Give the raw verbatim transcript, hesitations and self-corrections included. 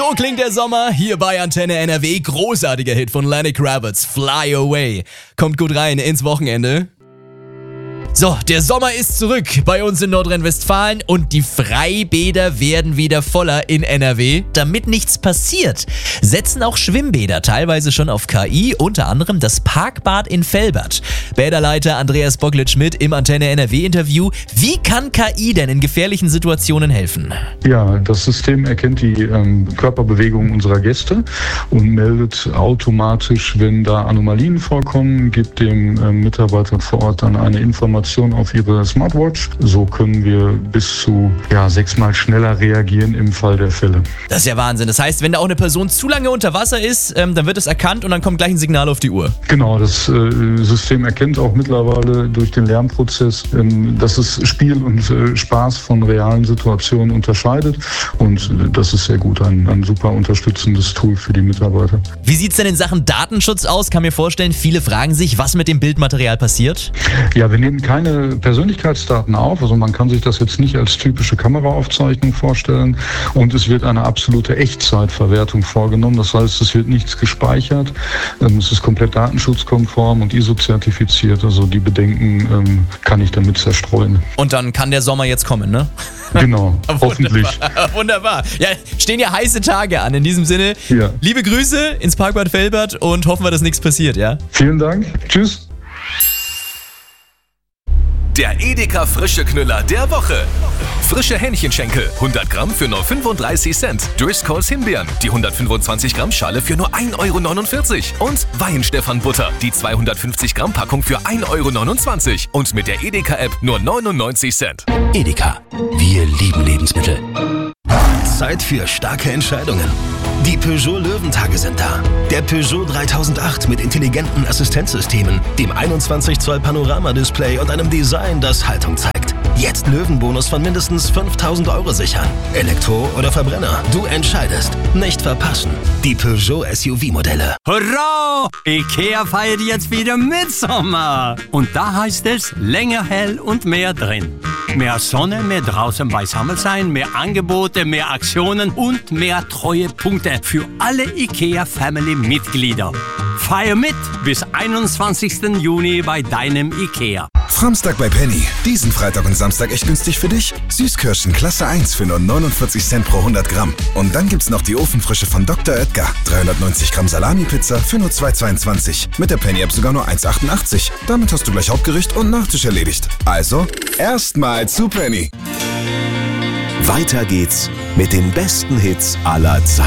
So klingt der Sommer hier bei Antenne N R W. Großartiger Hit von Lenny Kravitz, Fly Away. Kommt gut rein ins Wochenende. So, der Sommer ist zurück bei uns in Nordrhein-Westfalen und die Freibäder werden wieder voller in N R W. Damit nichts passiert, setzen auch Schwimmbäder teilweise schon auf K I, unter anderem das Parkbad in Velbert. Bäderleiter Andreas Bocklet-Schmidt im Antenne N R W-Interview. Wie kann K I denn in gefährlichen Situationen helfen? Ja, das System erkennt die ähm, Körperbewegung unserer Gäste und meldet automatisch, wenn da Anomalien vorkommen, gibt dem äh, Mitarbeiter vor Ort dann eine Information auf ihre Smartwatch. So können wir bis zu ja, sechsmal schneller reagieren im Fall der Fälle. Das ist ja Wahnsinn. Das heißt, wenn da auch eine Person zu lange unter Wasser ist, ähm, dann wird es erkannt und dann kommt gleich ein Signal auf die Uhr. Genau, das äh, System erkennt auch mittlerweile durch den Lernprozess, ähm, dass es Spiel und äh, Spaß von realen Situationen unterscheidet. Und äh, das ist sehr gut, ein, ein super unterstützendes Tool für die Mitarbeiter. Wie sieht es denn in Sachen Datenschutz aus? Kann mir vorstellen, viele fragen sich, was mit dem Bildmaterial passiert? Ja, wir nehmen keine Persönlichkeitsdaten auf, also man kann sich das jetzt nicht als typische Kameraaufzeichnung vorstellen und es wird eine absolute Echtzeitverwertung vorgenommen, das heißt, es wird nichts gespeichert, es ist komplett datenschutzkonform und I S O-zertifiziert, also die Bedenken ähm, kann ich damit zerstreuen. Und dann kann der Sommer jetzt kommen, ne? Genau, hoffentlich. Wunderbar. Wunderbar. Ja, stehen ja heiße Tage an, in diesem Sinne. Ja. Liebe Grüße ins Parkbad Velbert und hoffen wir, dass nichts passiert, ja? Vielen Dank, tschüss. Der Edeka Frische Knüller der Woche. Frische Hähnchenschenkel, hundert Gramm für nur fünfunddreißig Cent. Driscolls Himbeeren, die hundertfünfundzwanzig Gramm Schale für nur ein Euro neunundvierzig. Und Weihenstephan Butter, die zweihundertfünfzig Gramm Packung für ein Euro neunundzwanzig. Und mit der Edeka-App nur neunundneunzig Cent. Edeka, wir lieben Lebensmittel. Zeit für starke Entscheidungen. Die Peugeot Löwentage sind da. Der Peugeot dreitausendacht mit intelligenten Assistenzsystemen, dem einundzwanzig Zoll Panoramadisplay und einem Design, das Haltung zeigt. Jetzt Löwenbonus von mindestens fünftausend Euro sichern. Elektro oder Verbrenner, du entscheidest. Nicht verpassen. Die Peugeot S U V-Modelle. Hurra! IKEA feiert jetzt wieder Mitsommer. Und da heißt es länger hell und mehr drin. Mehr Sonne, mehr draußen beisammen sein, mehr Angebote, mehr Aktionen und mehr Treuepunkte für alle IKEA-Family-Mitglieder. Feier mit bis einundzwanzigsten Juni bei deinem IKEA. Samstag bei Penny. Diesen Freitag und Samstag echt günstig für dich. Süßkirschen Klasse eins für nur neunundvierzig Cent pro hundert Gramm. Und dann gibt's noch die Ofenfrische von Doktor Oetker. dreihundertneunzig Gramm Salami-Pizza für nur zwei Euro zweiundzwanzig. Mit der Penny-App sogar nur eins Euro achtundachtzig. Damit hast du gleich Hauptgericht und Nachtisch erledigt. Also, erstmal zu Penny. Weiter geht's mit den besten Hits aller Zeiten.